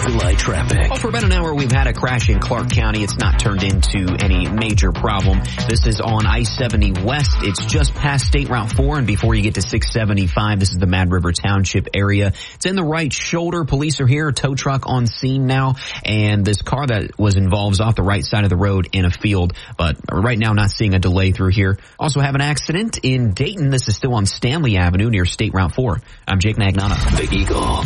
Eagle-Eye Traffic. Well, for about an hour, we've had a crash in Clark County. It's not turned into any major problem. This is on I-70 West. It's just past State Route 4, and before you get to 675, this is the Mad River Township area. It's in the right shoulder. Police are here. A tow truck on scene now, and this car that was involved is off the right side of the road in a field. But right now, not seeing a delay through here. Also have an accident in Dayton. This is still on Stanley Avenue near State Route 4. I'm Jake Magnano. The Eagle